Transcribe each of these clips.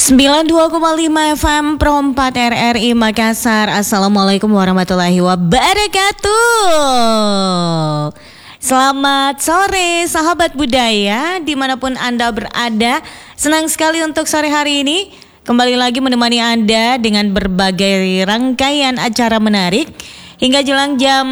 92,5 FM Pro 4 RRI Makassar. Assalamualaikum warahmatullahi wabarakatuh. Selamat sore sahabat budaya dimanapun Anda berada. Senang sekali untuk sore hari ini kembali lagi menemani Anda dengan berbagai rangkaian acara menarik hingga jelang jam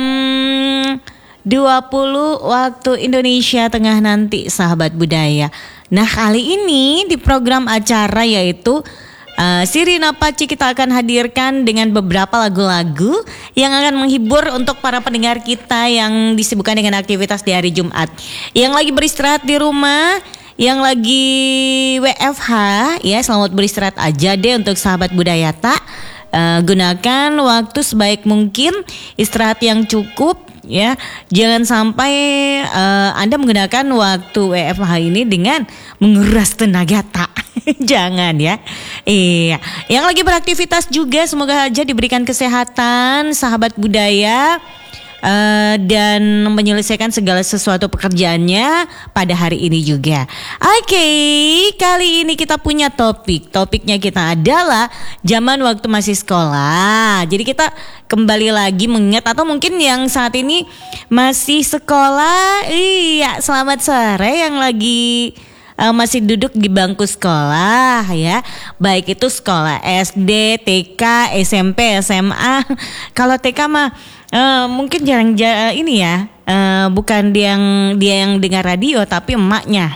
20 waktu Indonesia Tengah nanti sahabat budaya. Nah, kali ini di program acara yaitu Sirina Paci kita akan hadirkan dengan beberapa lagu-lagu yang akan menghibur untuk para pendengar kita yang disibukkan dengan aktivitas di hari Jumat, yang lagi beristirahat di rumah, yang lagi WFH ya, selamat beristirahat aja deh untuk sahabat budaya tak. Gunakan waktu sebaik mungkin, istirahat yang cukup ya. Jangan sampai Anda menggunakan waktu WFH ini dengan menguras tenaga tak. Jangan ya. Iya, yang lagi beraktivitas juga semoga aja diberikan kesehatan sahabat budaya dan menyelesaikan segala sesuatu pekerjaannya pada hari ini juga. Oke, kali ini kita punya topiknya kita adalah zaman waktu masih sekolah. Jadi kita kembali lagi mengingat, atau mungkin yang saat ini masih sekolah, iya selamat sore yang lagi masih duduk di bangku sekolah ya, baik itu sekolah SD, TK, SMP, SMA. Kalau TK mah mungkin jarang ini ya, bukan dia yang dengar radio tapi emaknya.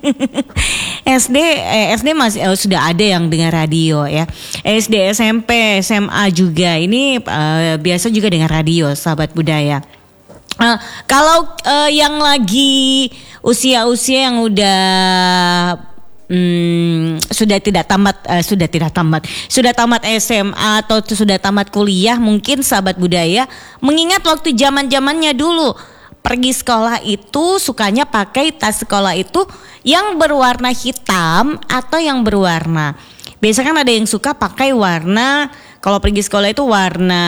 SD masih sudah ada yang dengar radio ya. SD, SMP, SMA juga ini biasa juga dengar radio sahabat budaya. Kalau yang lagi usia-usia yang udah sudah tamat SMA atau sudah tamat kuliah, mungkin sahabat budaya mengingat waktu zaman-zamannya dulu pergi sekolah itu sukanya pakai tas sekolah itu yang berwarna hitam atau yang berwarna. Biasanya kan ada yang suka pakai warna, kalau pergi sekolah itu warna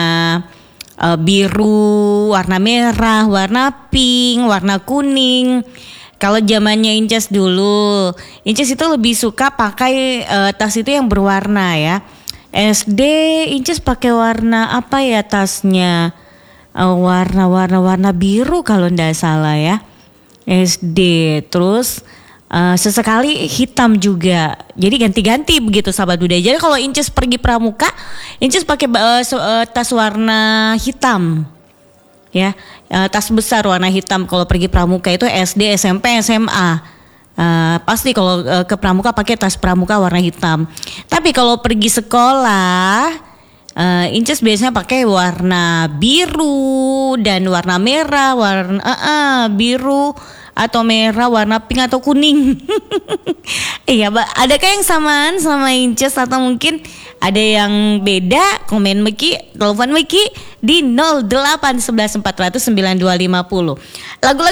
biru, warna merah, warna pink, warna kuning. Kalau zamannya Inces dulu, Inces itu lebih suka pakai tas itu yang berwarna ya. SD Inces pakai warna apa ya tasnya? Warna biru kalau ndak salah ya. SD, terus sesekali hitam juga. Jadi ganti-ganti begitu sahabat budaya. Jadi kalau Inces pergi pramuka, Inces pakai tas warna hitam. Ya, tas besar warna hitam kalau pergi pramuka itu SD, SMP, SMA. Pasti kalau ke pramuka pakai tas pramuka warna hitam. Tapi kalau pergi sekolah, Inces biasanya pakai warna biru dan warna merah, biru atau merah, warna pink atau kuning. Iya, adakah yang samaan sama Inces atau mungkin ada yang beda? Komen Meki, telepon Meki di 08 11 400 9250. Lagu-lagu